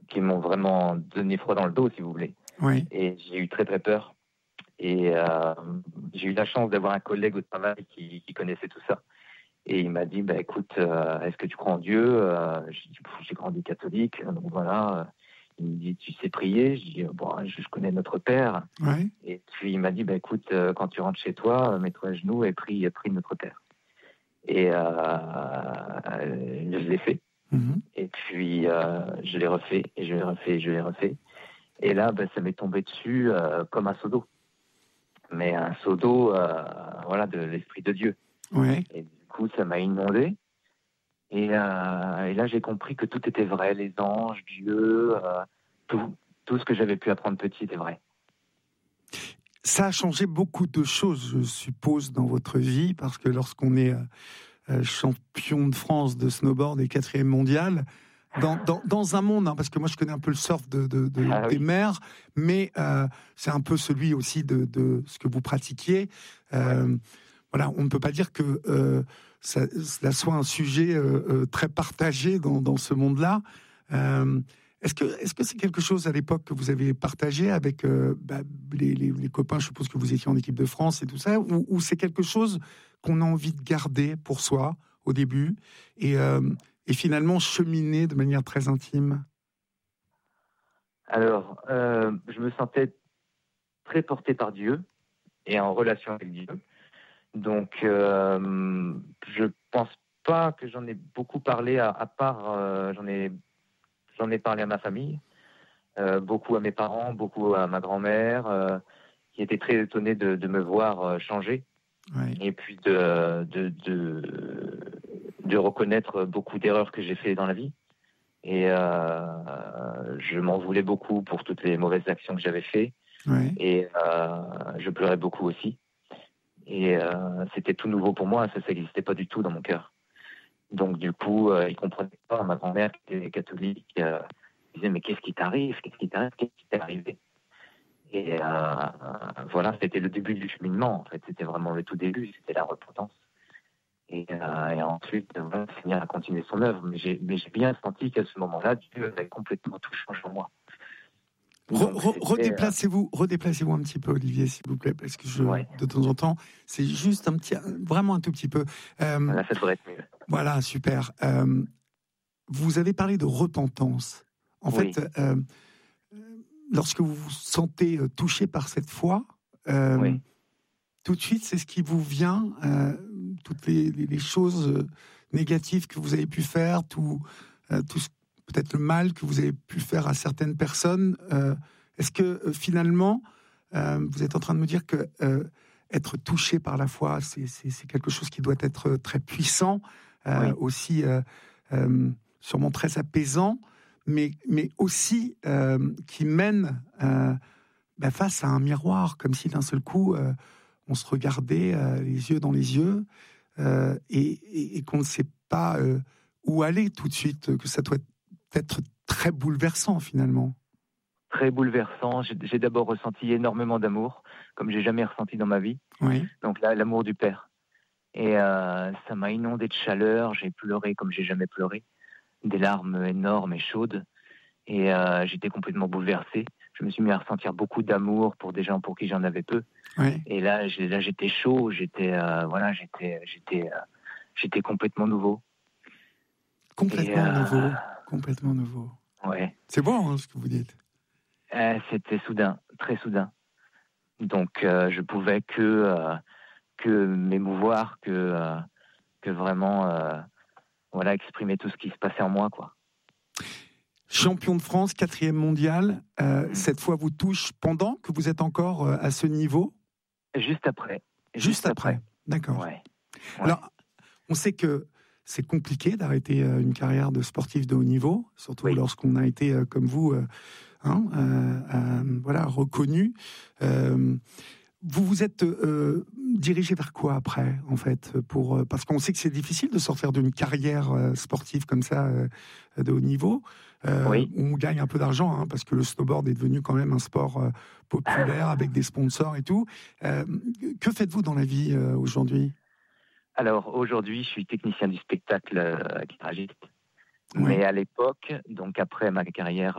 qui m'ont vraiment donné froid dans le dos, si vous voulez. Oui. Et j'ai eu très très peur. Et j'ai eu la chance d'avoir un collègue au travail qui connaissait tout ça. Et il m'a dit, bah, écoute, est-ce que tu crois en Dieu? J'ai dit, j'ai grandi catholique, donc voilà. Il me dit, tu sais prier? Je dis, bon, je connais notre Père. Oui. Et puis il m'a dit, bah, écoute, quand tu rentres chez toi, mets-toi à genoux et prie notre Père. Et je l'ai fait. Mhm. Et puis je l'ai refait, et je l'ai refait, et je l'ai refait. Et là, bah, ça m'est tombé dessus comme un seau d'eau. Mais un seau d'eau, voilà, de l'Esprit de Dieu. Oui. Et du coup, ça m'a inondé. Et là, j'ai compris que tout était vrai, les anges, Dieu, tout ce que j'avais pu apprendre petit était vrai. Ça a changé beaucoup de choses, je suppose, dans votre vie, parce que lorsqu'on est champion de France de snowboard et 4e mondial, dans un monde, hein, parce que moi je connais un peu le surf Ah des oui. mers, mais c'est un peu celui aussi de ce que vous pratiquiez. Ouais. Voilà, on ne peut pas dire que cela soit un sujet très partagé dans ce monde-là. Est-ce que c'est quelque chose à l'époque que vous avez partagé avec les copains? Je suppose que vous étiez en équipe de France et tout ça, ou c'est quelque chose qu'on a envie de garder pour soi au début et finalement cheminer de manière très intime? Alors, je me sentais très porté par Dieu et en relation avec Dieu. Donc, je pense pas que j'en ai beaucoup parlé, à part j'en ai parlé à ma famille, beaucoup à mes parents, beaucoup à ma grand-mère, qui était très étonnée de me voir changer, Oui. et puis de reconnaître beaucoup d'erreurs que j'ai fait dans la vie. Et je m'en voulais beaucoup pour toutes les mauvaises actions que j'avais fait, Oui. et je pleurais beaucoup aussi. Et c'était tout nouveau pour moi, ça n'existait pas du tout dans mon cœur. Donc du coup, il comprenait pas. Ma grand-mère qui était catholique disait, mais qu'est-ce qui t'arrive? Qu'est-ce qui t'arrive? Qu'est-ce qui t'est arrivé? Et voilà, c'était le début du cheminement. En fait, c'était vraiment le tout début, c'était la repentance. Et ensuite, voilà, finir à continuer son œuvre. Mais j'ai bien senti qu'à ce moment-là, Dieu avait complètement tout changé en moi. Donc c'était Redéplacez-vous un petit peu, Olivier, s'il vous plaît, parce que ouais, de temps en temps, c'est juste vraiment un tout petit peu. là ça devrait être mieux. Voilà, super. Vous avez parlé de repentance. En Oui, fait, lorsque vous vous sentez touché par cette foi, oui, tout de suite, c'est ce qui vous vient, toutes les choses négatives que vous avez pu faire, peut-être le mal que vous avez pu faire à certaines personnes. Est-ce que finalement, vous êtes en train de me dire que être touché par la foi, c'est quelque chose qui doit être très puissant, oui. aussi sûrement très apaisant, mais aussi qui mène face à un miroir, comme si d'un seul coup on se regardait les yeux dans les yeux et qu'on ne sait pas où aller tout de suite, que ça doit être très bouleversant finalement. Très bouleversant. J'ai d'abord ressenti énormément d'amour, comme j'ai jamais ressenti dans ma vie. Oui. Donc là, l'amour du Père. Et ça m'a inondé de chaleur. J'ai pleuré comme j'ai jamais pleuré, des larmes énormes et chaudes. Et j'étais complètement bouleversé. Je me suis mis à ressentir beaucoup d'amour pour des gens pour qui j'en avais peu. Oui. Et là, j'étais chaud. Voilà, j'étais complètement nouveau. Complètement Et nouveau. Complètement nouveau. ouais, C'est beau hein, ce que vous dites. c'était soudain, très soudain. Donc je pouvais que m'émouvoir, que vraiment voilà, exprimer tout ce qui se passait en moi, quoi. Champion de France, 4e mondial. Mm. Cette fois vous touche pendant que vous êtes encore à ce niveau? Juste après. Juste Juste après. après. D'accord. Ouais. Ouais. Alors, on sait que c'est compliqué d'arrêter une carrière de sportif de haut niveau, surtout Oui. lorsqu'on a été comme vous, voilà, reconnu. Vous vous êtes dirigé vers quoi après, en fait, parce qu'on sait que c'est difficile de sortir d'une carrière sportive comme ça de haut niveau. Oui. On gagne un peu d'argent, hein, parce que le snowboard est devenu quand même un sport populaire avec des sponsors et tout. Que faites-vous dans la vie aujourd'hui? Alors aujourd'hui, je suis technicien du spectacle, guitariste. Oui. Mais à l'époque, donc après ma carrière